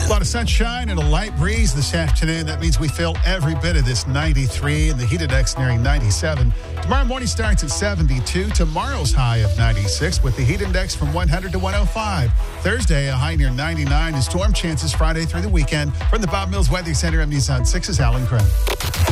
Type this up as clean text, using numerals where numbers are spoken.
A lot of sunshine and a light breeze this afternoon. That means we feel every bit of this 93 and the heat index nearing 97. Tomorrow morning starts at 72. Tomorrow's high of 96 with the heat index from 100 to 105. Thursday, a high near 99 and storm chances Friday through the weekend. From the Bob Mills Weather Center, I'm News on 6's Alan Craig.